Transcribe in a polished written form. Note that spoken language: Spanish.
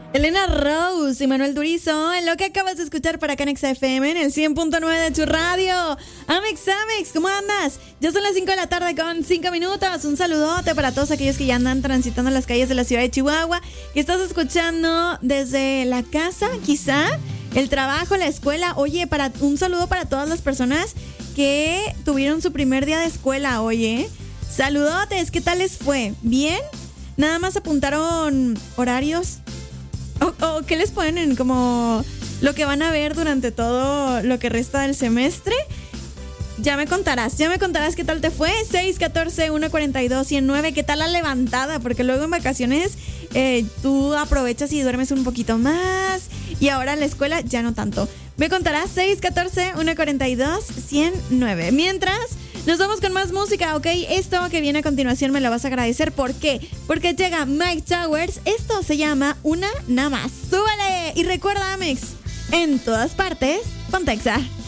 Elena Rose y Manuel Turizo en lo que acabas de escuchar para acá en XFM en el 100.9 de tu radio. Amex, ¿cómo andas? Ya son las 5 de la tarde con 5 minutos. Un saludote para todos aquellos que ya andan transitando las calles de la ciudad de Chihuahua, que estás escuchando desde la casa, quizá, el trabajo, la escuela. Oye, un saludo para todas las personas que tuvieron su primer día de escuela, oye. Saludotes, ¿qué tal les fue? ¿Bien? ¿Nada más apuntaron horarios? ¿O qué les ponen como lo que van a ver durante todo lo que resta del semestre? Ya me contarás qué tal te fue. 614-142-109, ¿qué tal la levantada? Porque luego en vacaciones tú aprovechas y duermes un poquito más, y ahora en la escuela ya no tanto. Me contarás 614-142-109. Mientras, nos vamos con más música, ¿ok? Esto que viene a continuación me lo vas a agradecer. ¿Por qué? Porque llega Mike Towers. Esto se llama Una Nada Más. ¡Súbele! Y recuerda, Amex, en todas partes, Pontexa.